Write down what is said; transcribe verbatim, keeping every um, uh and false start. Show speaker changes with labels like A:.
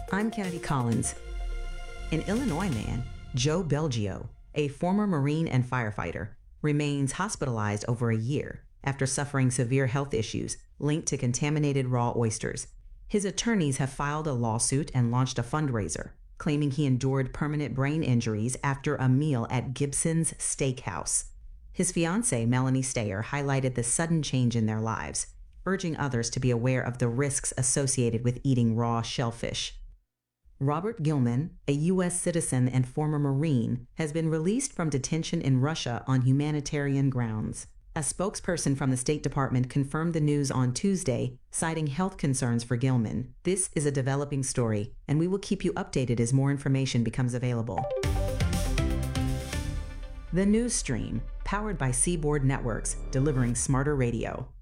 A: I'm Kennedy Collins. An Illinois man, Joe Belgio, a former Marine and firefighter, remains hospitalized over a year after suffering severe health issues linked to contaminated raw oysters. His attorneys have filed a lawsuit and launched a fundraiser, claiming he endured permanent brain injuries after a meal at Gibson's Steakhouse. His fiancée, Melanie Stayer, highlighted the sudden change in their lives, urging others to be aware of the risks associated with eating raw shellfish. Robert Gilman, a U S citizen and former Marine, has been released from detention in Russia on humanitarian grounds. A spokesperson from the State Department confirmed the news on Tuesday, citing health concerns for Gilman. This is a developing story, and we will keep you updated as more information becomes available. The News Stream, powered by Seaboard Networks, delivering smarter radio.